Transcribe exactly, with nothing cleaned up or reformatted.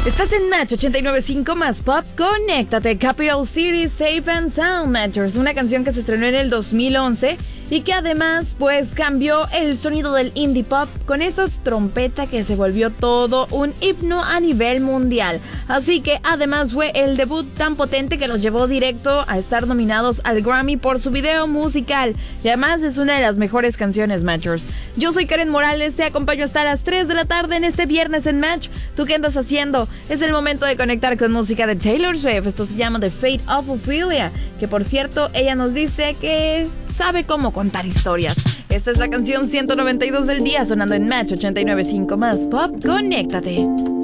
Estás en Match ochenta y nueve punto cinco más Pop. Conéctate. Capital City, Safe and Sound Matchers. Una canción que se estrenó en el dos mil once y que además pues cambió el sonido del indie pop con esta trompeta que se volvió todo un himno a nivel mundial. Así que además fue el debut tan potente que los llevó directo a estar nominados al Grammy por su video musical. Y además es una de las mejores canciones, Matchers. Yo soy Karen Morales, te acompaño hasta las tres de la tarde en este viernes en Match. ¿Tú qué andas haciendo? Es el momento de conectar con música de Taylor Swift. Esto se llama The Fate of Ophelia, que por cierto ella nos dice que sabe cómo contar historias. Esta es la canción ciento noventa y dos del día sonando en Match ochenta y nueve punto cinco más Pop. Conéctate.